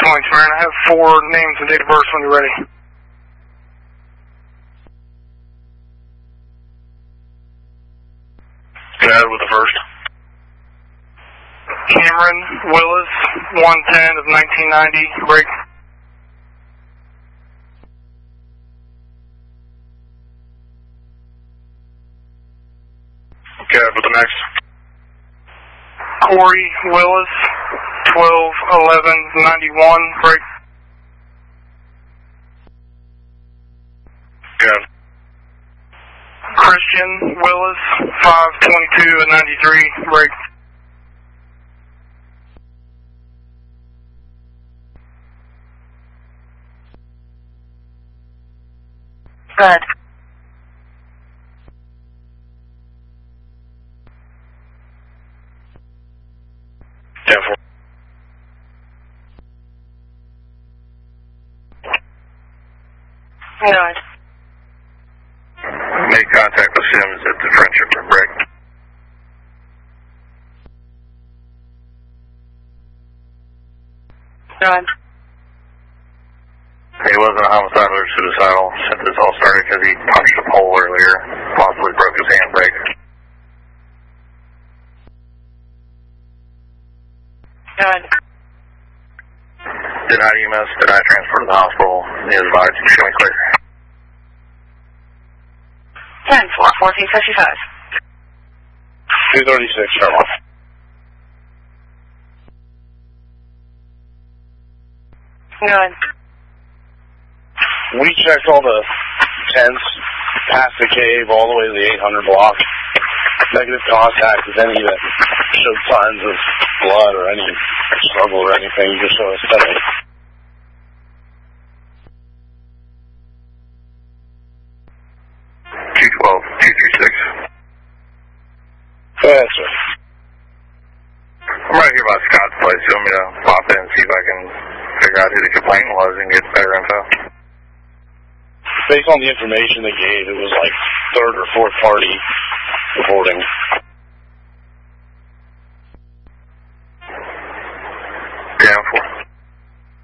220, Smyrna. I have 4 names and date of birth when you're ready. Go ahead with the first. Cameron Willis, 110 of 1990, break. Go ahead with the next. Corey Willis, 12/11/91, break. Go ahead. Christian Willis, 5/22/93, break. Good. Careful. Good. Make contact with Sims at the Friendship Room break. Good. He wasn't a homicidal or suicidal. Since this all started because he punched a pole earlier, possibly broke his handbrake. Good. Denied EMS, denied transport to the hospital. He is advised to show me clear. 10-4-1455. 236, shut off. Good. We checked all the tents past the cave all the way to the 800 block. Negative contact with any that showed signs of blood or any struggle or anything, just so it's steady. Go ahead, sir. I'm right here by Scott's place. You want me to pop in and see if I can figure out who the complainant was and get better info? Based on the information they gave, it was like third or fourth party reporting.